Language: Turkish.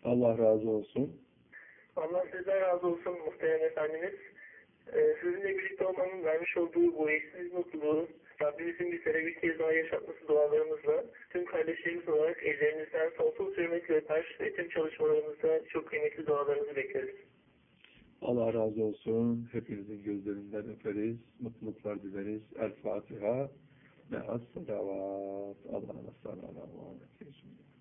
Allah razı olsun. Allah sizden razı olsun muhterem efendimiz. Sizinle birlikte olmanın vermiş olduğu bu eşsiz mutluluğu Rabbimizin bizlere bir kez daha yaşatması dualarımızla tüm kardeşlerimiz olarak ellerinizden sonsuz hürmetle öper ve tüm çalışmalarımızda çok kıymetli dualarınızı bekleriz. Allah razı olsun. Hepinizin gözlerinden öperiz. Mutluluklar dileriz. El Fatiha ve as-salavat. Allah'a sallallahu aleyhi ve sellem.